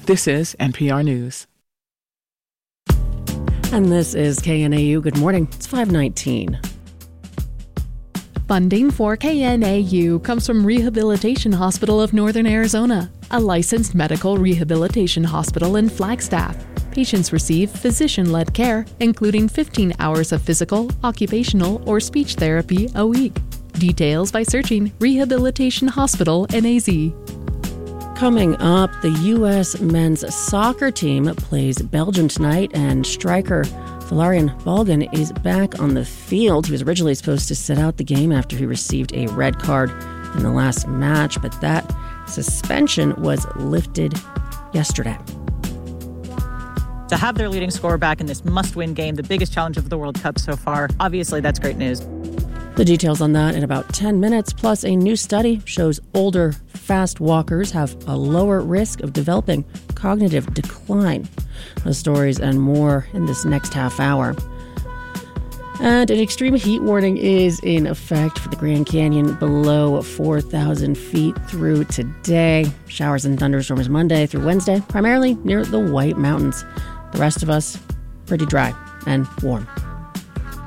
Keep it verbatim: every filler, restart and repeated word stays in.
This is N P R News. And this is K N A U. Good morning. It's five nineteen. Funding for K N A U comes from Rehabilitation Hospital of Northern Arizona, a licensed medical rehabilitation hospital in Flagstaff. Patients receive physician-led care, including fifteen hours of physical, occupational, or speech therapy a week. Details by searching Rehabilitation Hospital N A Z. Coming up, the U S men's soccer team plays Belgium tonight, and striker Valerian Balogun is back on the field. He was originally supposed to sit out the game after he received a red card in the last match, but that suspension was lifted yesterday. To have their leading scorer back in this must-win game, the biggest challenge of the World Cup so far, obviously that's great news. The details on that in about ten minutes, plus a new study shows older, fast walkers have a lower risk of developing cognitive decline. Those stories and more in this next half hour. And an extreme heat warning is in effect for the Grand Canyon below four thousand feet through today. Showers and thunderstorms Monday through Wednesday, primarily near the White Mountains. The rest of us, pretty dry and warm.